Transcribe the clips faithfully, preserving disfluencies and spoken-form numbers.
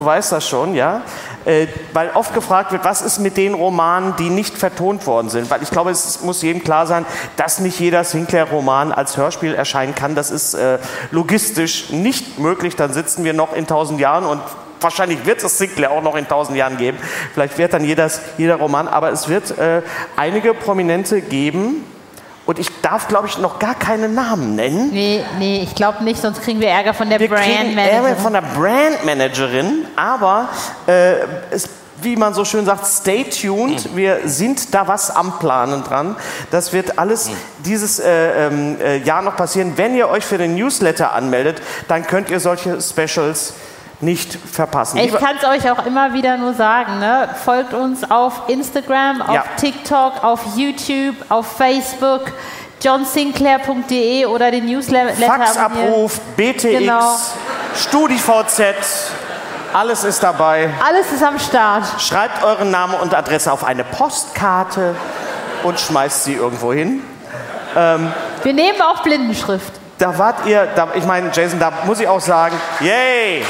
Du weißt das schon, ja? Äh, weil oft gefragt wird, was ist mit den Romanen, die nicht vertont worden sind? Weil ich glaube, es muss jedem klar sein, dass nicht jeder Sinclair-Roman als Hörspiel erscheinen kann. Das ist äh, logistisch nicht möglich. Dann sitzen wir noch in tausend Jahren und wahrscheinlich wird es Sinclair auch noch in tausend Jahren geben. Vielleicht wird dann jedes, jeder Roman, aber es wird äh, einige Prominente geben. Und ich darf, glaube ich, noch gar keine Namen nennen. Nee, nee, ich glaube nicht, sonst kriegen wir Ärger von der wir Brandmanagerin. Ärger von der Brandmanagerin, aber äh, es, wie man so schön sagt, stay tuned. Mhm. Wir sind da was am Planen dran. Das wird alles mhm. dieses äh, äh, Jahr noch passieren. Wenn ihr euch für den Newsletter anmeldet, dann könnt ihr solche Specials nicht verpassen. Ich kann es euch auch immer wieder nur sagen, ne? Folgt uns auf Instagram, auf ja. TikTok, auf YouTube, auf Facebook, john sinclair punkt de oder den Newsletter. Faxabruf, B T X, genau. StudiVZ, alles ist dabei. Alles ist am Start. Schreibt euren Namen und Adresse auf eine Postkarte und schmeißt sie irgendwo hin. Ähm, Wir nehmen auch Blindenschrift. Da wart ihr, da, ich meine, Jason, da muss ich auch sagen, yay!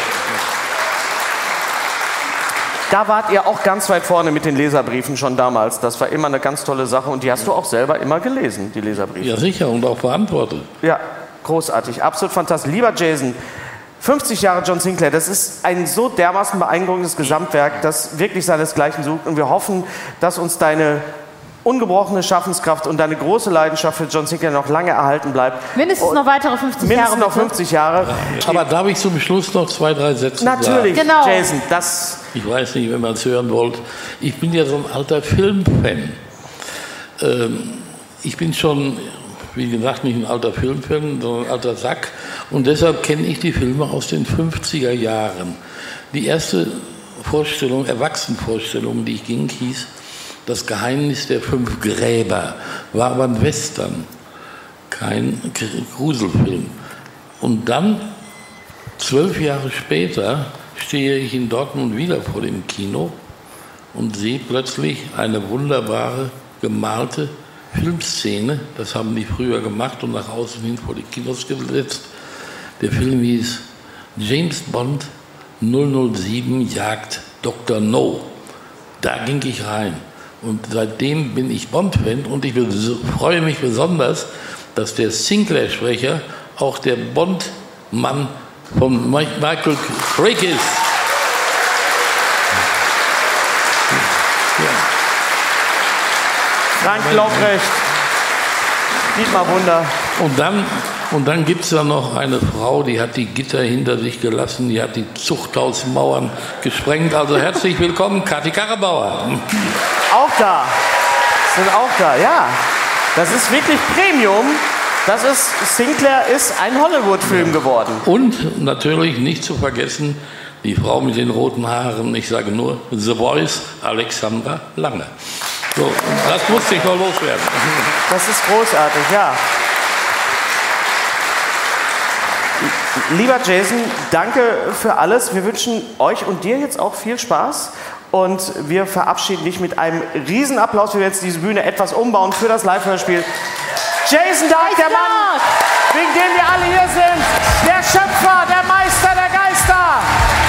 Da wart ihr auch ganz weit vorne mit den Leserbriefen schon damals. Das war immer eine ganz tolle Sache und die hast du auch selber immer gelesen, die Leserbriefe. Ja, sicher, und auch beantwortet. Ja, großartig, absolut fantastisch. Lieber Jason, fünfzig Jahre John Sinclair, das ist ein so dermaßen beeindruckendes Gesamtwerk, das wirklich seinesgleichen sucht und wir hoffen, dass uns deine ungebrochene Schaffenskraft und deine große Leidenschaft für John Sinclair noch lange erhalten bleibt. Mindestens und noch weitere fünfzig mindestens Jahre. Mindestens noch fünfzig Jahre. Ja, aber darf ich zum Schluss noch zwei, drei Sätze Natürlich, sagen? Natürlich, genau. Jason, das... Ich weiß nicht, wenn man es hören wollt. Ich bin ja so ein alter Filmfan. Ähm, ich bin schon, wie gesagt, nicht ein alter Filmfan, sondern ein alter Sack. Und deshalb kenne ich die Filme aus den fünfziger Jahren. Die erste Vorstellung, Erwachsenenvorstellung, die ich ging, hieß Das Geheimnis der fünf Gräber. War aber ein Western, kein Gruselfilm. Und dann, zwölf Jahre später, stehe ich in Dortmund wieder vor dem Kino und sehe plötzlich eine wunderbare gemalte Filmszene. Das haben die früher gemacht und nach außen hin vor die Kinos gesetzt. Der Film hieß James Bond null null sieben jagt Doktor No. Da ging ich rein. Und seitdem bin ich Bond-Fan und ich freue mich besonders, dass der Sinclair-Sprecher auch der Bond-Mann von Michael Craig ist. Ja. Frank Laubrecht, Dietmar Wunder. Und dann, und dann gibt es da noch eine Frau, die hat die Gitter hinter sich gelassen, die hat die Zuchthausmauern gesprengt. Also herzlich willkommen, Kathi Karrebauer. Auch da, sind auch da, ja. Das ist wirklich Premium. Das ist, Sinclair ist ein Hollywood-Film geworden. Und natürlich nicht zu vergessen, die Frau mit den roten Haaren, ich sage nur, The Voice, Alexandra Lange. So, das musste ich mal loswerden. Das ist großartig, ja. Lieber Jason, danke für alles. Wir wünschen euch und dir jetzt auch viel Spaß. Und wir verabschieden dich mit einem Riesenapplaus. Wir werden jetzt diese Bühne etwas umbauen für das Live-Hörspiel. Jason Dark, der Mann, wegen dem wir alle hier sind.